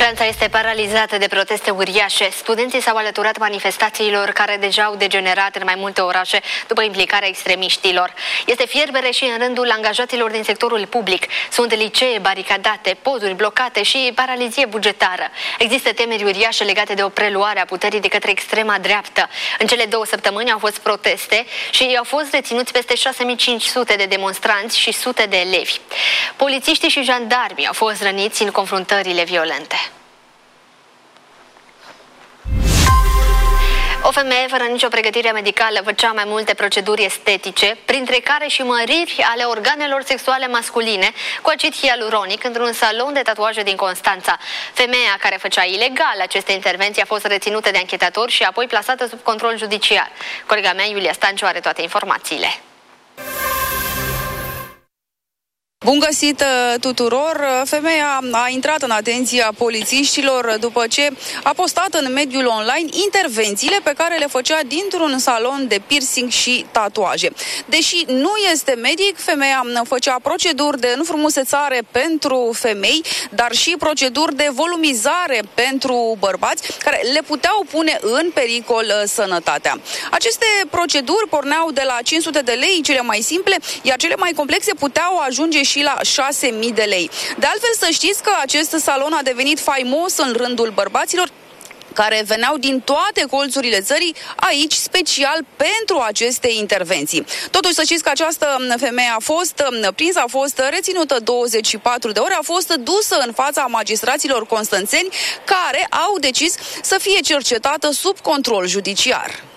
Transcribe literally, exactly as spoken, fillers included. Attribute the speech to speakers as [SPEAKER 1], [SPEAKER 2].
[SPEAKER 1] Franța este paralizată de proteste uriașe. Studenții s-au alăturat manifestațiilor care deja au degenerat în mai multe orașe după implicarea extremiștilor. Este fierbere și în rândul angajaților din sectorul public. Sunt licee baricadate, poduri blocate și paralizie bugetară. Există temeri uriașe legate de o preluare a puterii de către extrema dreaptă. În cele două săptămâni au fost proteste și au fost reținuți peste șase mii cinci sute de demonstranți și sute de elevi. Polițiștii și jandarmii au fost răniți în confruntările violente. O femeie fără nicio pregătire medicală făcea mai multe proceduri estetice, printre care și măriri ale organelor sexuale masculine cu acid hialuronic într-un salon de tatuaje din Constanța. Femeia care făcea ilegal aceste intervenții a fost reținută de anchetatori și apoi plasată sub control judiciar. Colega mea, Iulia Stanciu, are toate informațiile.
[SPEAKER 2] Bun găsit tuturor! Femeia a intrat în atenția polițiștilor după ce a postat în mediul online intervențiile pe care le făcea dintr-un salon de piercing și tatuaje. Deși nu este medic, femeia făcea proceduri de înfrumusețare pentru femei, dar și proceduri de volumizare pentru bărbați, care le puteau pune în pericol sănătatea. Aceste proceduri porneau de la cinci sute de lei, cele mai simple, iar cele mai complexe puteau ajunge și și la șase mii de lei. De altfel, să știți că acest salon a devenit faimos în rândul bărbaților care veneau din toate colțurile țării aici special pentru aceste intervenții. Totuși, să știți că această femeie a fost prinsă, a fost reținută douăzeci și patru de ore, a fost dusă în fața magistraților constanțeni care au decis să fie cercetată sub control judiciar.